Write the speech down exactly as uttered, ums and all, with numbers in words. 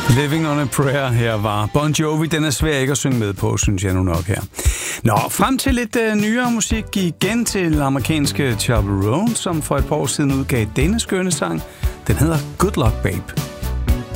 Living on a Prayer her var Bon Jovi. Den er svær ikke at synge med på, synes jeg nu nok her. Nå, frem til lidt uh, nyere musik igen til amerikanske Chapel Roan, som for et par år siden udgav denne skønne sang. Den hedder Good Luck Babe.